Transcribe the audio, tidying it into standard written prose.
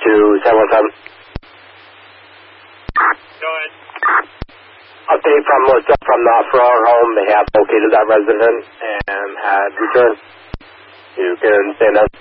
717. Go ahead. Update from the Farrar home. They have located that resident and had returned. You can stand up.